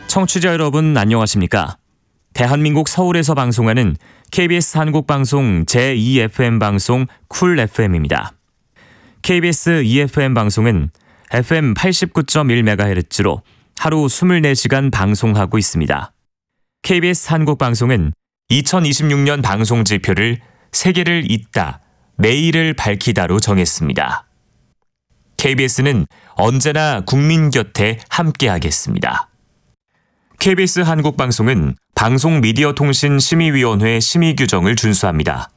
청취자 여러분 안녕하십니까? 대한민국 서울에서 방송하는 KBS 한국방송 제2FM 방송 쿨 FM입니다. KBS EFM 방송은 FM 89.1MHz로 하루 24시간 방송하고 있습니다. KBS 한국방송은 2026년 방송 지표를 세계를 잇다, 내일을 밝히다로 정했습니다. KBS는 언제나 국민 곁에 함께하겠습니다. KBS 한국방송은 방송미디어통신심의위원회 심의 규정을 준수합니다.